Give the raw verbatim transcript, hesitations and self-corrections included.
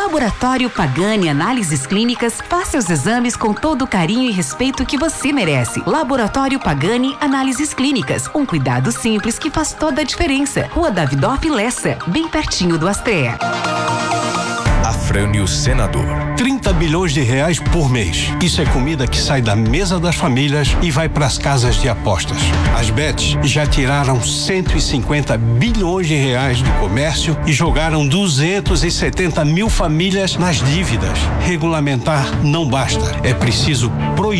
Laboratório Pagani Análises Clínicas, faça os exames com todo o carinho e respeito que você merece. Laboratório Pagani Análises Clínicas, um cuidado simples que faz toda a diferença. Rua Davidoff Lessa, bem pertinho do Astrea. Afrânio Senador. trinta bilhões de reais por mês. Isso é comida que sai da mesa das famílias e vai para as casas de apostas. As bets já tiraram cento e cinquenta bilhões de reais do comércio e jogaram duzentos e setenta mil famílias nas dívidas. Regulamentar não basta. É preciso proibir